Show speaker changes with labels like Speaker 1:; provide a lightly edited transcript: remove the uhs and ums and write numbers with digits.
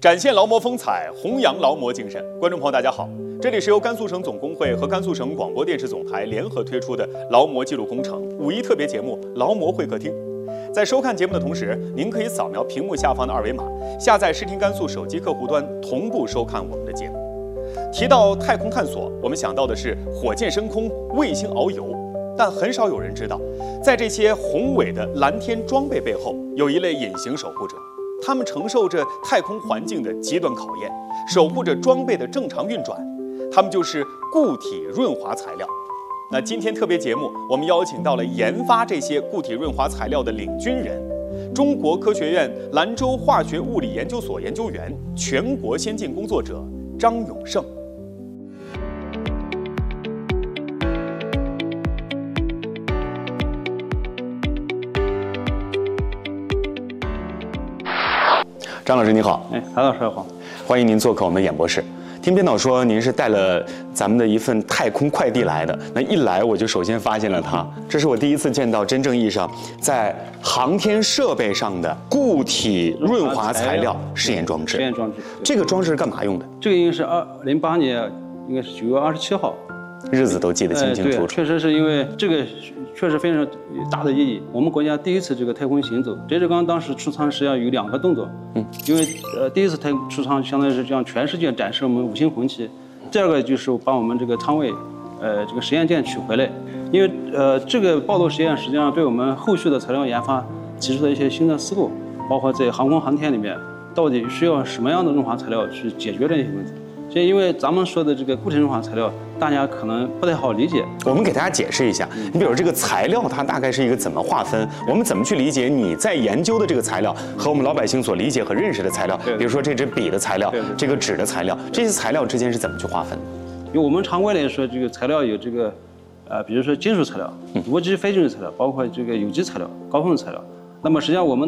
Speaker 1: 展现劳模风采，弘扬劳模精神。观众朋友，大家好，这里是由甘肃省总工会和甘肃省广播电视总台联合推出的劳模记录工程五一特别节目《劳模会客厅》。在收看节目的同时，您可以扫描屏幕下方的二维码，下载视听甘肃手机客户端，同步收看我们的节目。提到太空探索，我们想到的是火箭升空、卫星遨游，但很少有人知道，在这些宏伟的蓝天装备背后，有一类隐形守护者。他们承受着太空环境的极端考验，守护着装备的正常运转。他们就是固体润滑材料。那今天特别节目，我们邀请到了研发这些固体润滑材料的领军人——中国科学院兰州化学物理研究所研究员、全国先进工作者张永胜。张老师你好，
Speaker 2: 韩老师好，
Speaker 1: 欢迎您做客我们演播室。听编导说您是带了咱们的一份太空快递来的，那一来我就首先发现了它，这是我第一次见到真正意义上在航天设备上的固体润滑材料试验装置。
Speaker 2: 实验装置，
Speaker 1: 这个装置是干嘛用的？
Speaker 2: 这个应该是2008年，应该是9月27号，
Speaker 1: 日子都记得清清楚楚。
Speaker 2: 确实是因为这个确实非常大的意义。我们国家第一次这个太空行走，翟志刚当时出舱实际上有2个动作，因为第一次太空出舱相当于是向全世界展示我们5星红旗，第二个就是把我们这个舱位，这个实验件取回来，因为这个暴露实验实际上对我们后续的材料研发提出了一些新的思路，包括在航空航天里面到底需要什么样的润滑材料去解决这些问题。所以，因为咱们说的这个固体润滑材料，大家可能不太好理解。
Speaker 1: 我们给大家解释一下，你比如这个材料，它大概是一个怎么划分？我们怎么去理解你在研究的这个材料和我们老百姓所理解和认识的材料？比如说这支笔的材料，这个纸的材料，这些材料之间是怎么去划分的？
Speaker 2: 因为我们常规来说，这个材料有这个，比如说金属材料、无机非金属材料，包括这个有机材料、高分子材料。那么实际上我们